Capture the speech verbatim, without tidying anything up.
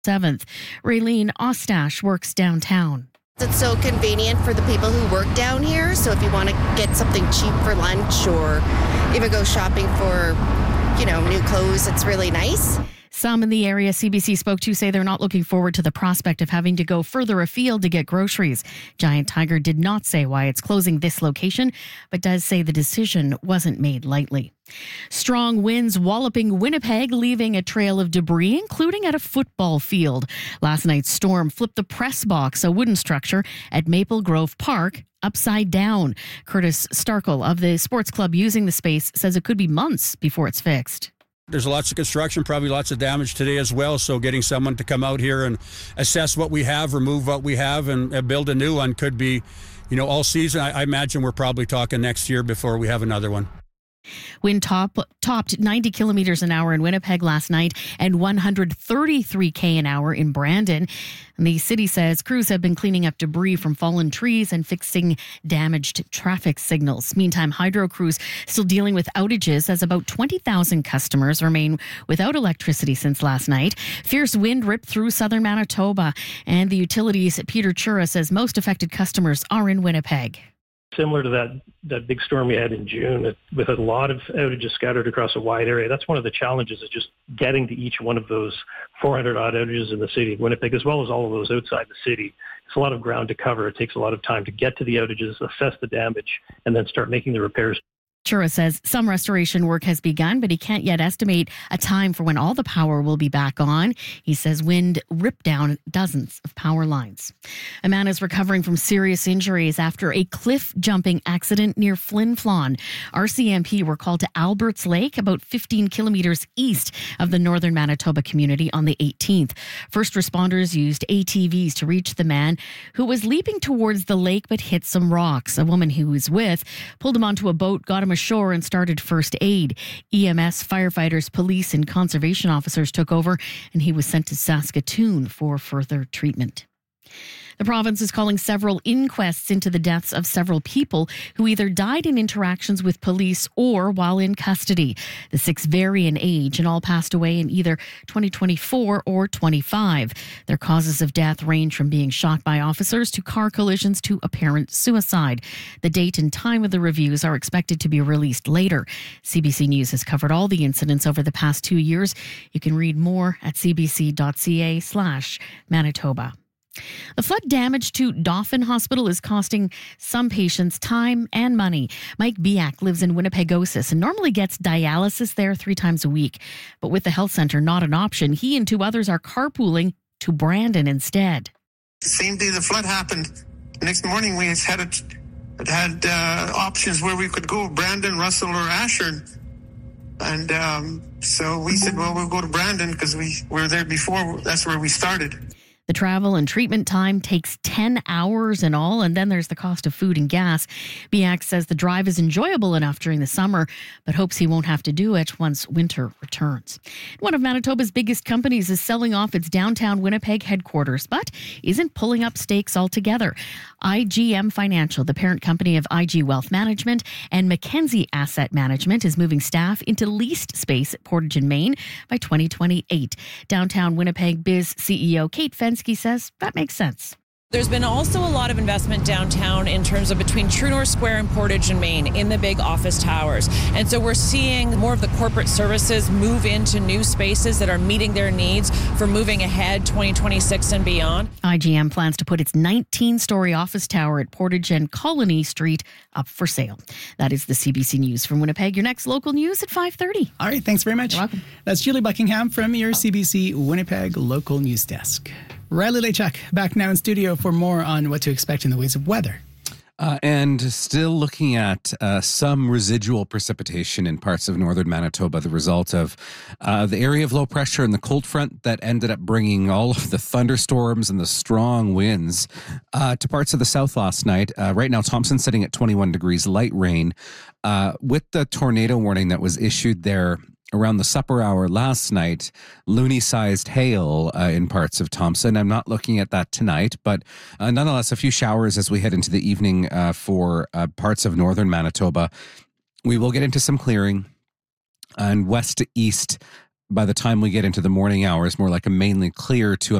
seventh. Raylene Ostash works downtown. It's so convenient for the people who work down here. So if you want to get something cheap for lunch or even go shopping for, you know, new clothes, it's really nice. Some in the area C B C spoke to say they're not looking forward to the prospect of having to go further afield to get groceries. Giant Tiger did not say why it's closing this location, but does say the decision wasn't made lightly. Strong winds walloping Winnipeg, leaving a trail of debris, including at a football field. Last night's storm flipped the press box, a wooden structure at Maple Grove Park, upside down. Curtis Starkle of the sports club using the space says it could be months before it's fixed. There's lots of construction, probably lots of damage today as well. So getting someone to come out here and assess what we have, remove what we have, and build a new one could be, you know, all season. I, I imagine we're probably talking next year before we have another one. Wind top, topped ninety kilometers an hour in Winnipeg last night and one hundred thirty-three kilometers an hour in Brandon. And the city says crews have been cleaning up debris from fallen trees and fixing damaged traffic signals. Meantime, hydro crews still dealing with outages as about twenty thousand customers remain without electricity since last night. Fierce wind ripped through southern Manitoba, and the utilities' Peter Chura says most affected customers are in Winnipeg. Similar to that, that big storm we had in June, it, with a lot of outages scattered across a wide area. That's one of the challenges, is just getting to each one of those four hundred odd outages in the city of Winnipeg, as well as all of those outside the city. It's a lot of ground to cover. It takes a lot of time to get to the outages, assess the damage, and then start making the repairs. Chura says some restoration work has begun, but he can't yet estimate a time for when all the power will be back on. He says wind ripped down dozens of power lines. A man is recovering from serious injuries after a cliff jumping accident near Flin Flon. R C M P were called to Alberts Lake, about fifteen kilometers east of the northern Manitoba community, on the eighteenth. First responders used A T Vs to reach the man, who was leaping towards the lake but hit some rocks. A woman he was with pulled him onto a boat, got him ashore, and started first aid. E M S, firefighters, police, and conservation officers took over, and he was sent to Saskatoon for further treatment. The province is calling several inquests into the deaths of several people who either died in interactions with police or while in custody. The six vary in age and all passed away in either twenty twenty-four or twenty-five. Their causes of death range from being shot by officers to car collisions to apparent suicide. The date and time of the reviews are expected to be released later. C B C News has covered all the incidents over the past two years. You can read more at cbc.ca slash Manitoba. The flood damage to Dauphin Hospital is costing some patients time and money. Mike Biak lives in Winnipegosis and normally gets dialysis there three times a week. But with the health center not an option, he and two others are carpooling to Brandon instead. Same day the flood happened, the next morning we had a, had uh, options where we could go, Brandon, Russell, or Ashern. And um, so we said, well, we'll go to Brandon because we were there before. That's where we started. The travel and treatment time takes ten hours in all, and then there's the cost of food and gas. Biak says the drive is enjoyable enough during the summer, but hopes he won't have to do it once winter returns. One of Manitoba's biggest companies is selling off its downtown Winnipeg headquarters, but isn't pulling up stakes altogether. I G M Financial, the parent company of I G Wealth Management and Mackenzie Asset Management, is moving staff into leased space at Portage and Main by twenty twenty-eight. Downtown Winnipeg Biz C E O Kate Fensky says that makes sense. There's been also a lot of investment downtown in terms of between True North Square and Portage and Main in the big office towers. And so we're seeing more of the corporate services move into new spaces that are meeting their needs for moving ahead twenty twenty-six and beyond. I G M plans to put its nineteen-story office tower at Portage and Colony Street up for sale. That is the C B C News from Winnipeg. Your next local news at five thirty. All right, thanks very much. You're welcome. That's Julie Buckingham from your C B C Winnipeg local news desk. Riley Lechuk back now in studio for more on what to expect in the ways of weather. Uh, and still looking at uh, some residual precipitation in parts of northern Manitoba, the result of uh, the area of low pressure and the cold front that ended up bringing all of the thunderstorms and the strong winds uh, to parts of the south last night. Uh, right now, Thompson sitting at twenty-one degrees, light rain. Uh, with the tornado warning that was issued there around the supper hour last night, loony-sized hail uh, in parts of Thompson. I'm not looking at that tonight, but uh, nonetheless, a few showers as we head into the evening uh, for uh, parts of northern Manitoba. We will get into some clearing and west to east by the time we get into the morning hours, more like a mainly clear to a